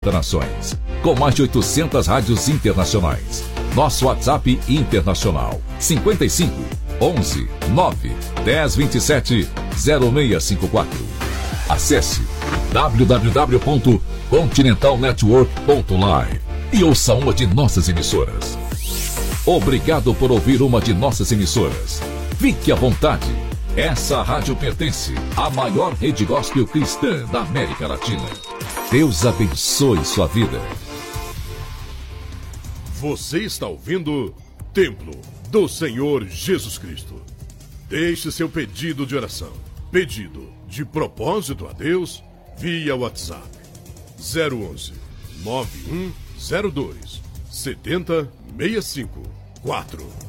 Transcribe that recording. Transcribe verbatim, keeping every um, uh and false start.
cinquenta nações, com mais de oitocentas rádios internacionais. Nosso WhatsApp internacional, cinquenta e cinco, onze, nove, dez, vinte e sete, zero seis cinco quatro. Acesse w w w ponto continental network ponto live e ouça uma de nossas emissoras. Obrigado por ouvir uma de nossas emissoras. Fique à vontade. Essa rádio pertence à maior rede gospel cristã da América Latina. Deus abençoe sua vida. Você está ouvindo Templo do Senhor Jesus Cristo. Deixe seu pedido de oração, pedido de propósito a Deus via WhatsApp zero onze, nove um zero dois, sete zero seis cinco quatro.